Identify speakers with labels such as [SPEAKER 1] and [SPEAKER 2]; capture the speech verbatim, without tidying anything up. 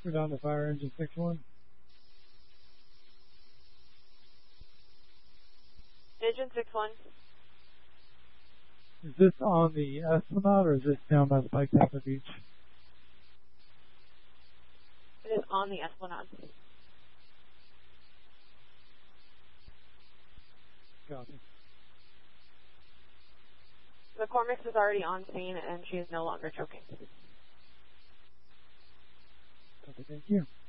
[SPEAKER 1] We're down to fire engine six one.
[SPEAKER 2] Engine six one.
[SPEAKER 1] Is this on the Esplanade or is this down by the Pike Panther Beach?
[SPEAKER 2] It is on the Esplanade.
[SPEAKER 1] Copy.
[SPEAKER 2] The Cormix is already on scene and she is no longer choking.
[SPEAKER 1] Copy, thank you.